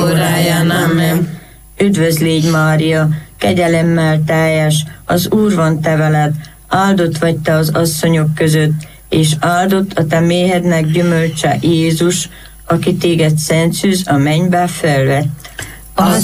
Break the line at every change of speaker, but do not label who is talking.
óráján. Amen.
Üdvözl légy, Mária, kegyelemmel teljes, az Úr van te veled, áldott vagy te az asszonyok között, és áldott a te méhednek gyümölcse Jézus, aki téged szent szűz a mennybe felvett.